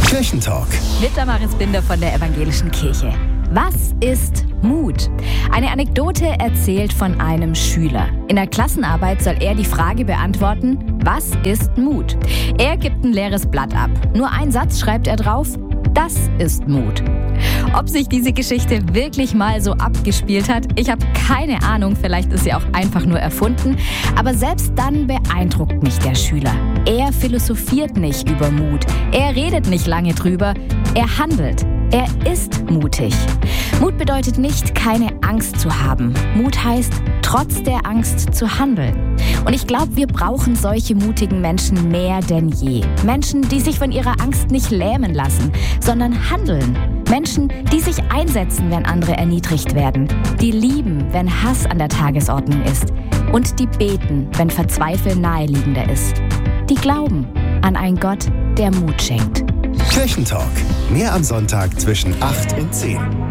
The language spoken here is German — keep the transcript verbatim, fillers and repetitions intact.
Kirchentalk. Mit Damaris Binder von der Evangelischen Kirche. Was ist Mut? Eine Anekdote erzählt von einem Schüler. In der Klassenarbeit soll er die Frage beantworten, was ist Mut? Er gibt ein leeres Blatt ab. Nur einen Satz schreibt er drauf, das ist Mut. Ob sich diese Geschichte wirklich mal so abgespielt hat, ich habe keine Ahnung, vielleicht ist sie auch einfach nur erfunden. Aber selbst dann beeindruckt mich der Schüler. Er philosophiert nicht über Mut, er redet nicht lange drüber, er handelt. Er ist mutig. Mut bedeutet nicht, keine Angst zu haben. Mut heißt, trotz der Angst zu handeln. Und ich glaube, wir brauchen solche mutigen Menschen mehr denn je. Menschen, die sich von ihrer Angst nicht lähmen lassen, sondern handeln. Menschen, die sich einsetzen, wenn andere erniedrigt werden. Die lieben, wenn Hass an der Tagesordnung ist. Und die beten, wenn Verzweifeln naheliegender ist. Die glauben an einen Gott, der Mut schenkt. Kirchentalk. Mehr am Sonntag zwischen acht und zehn.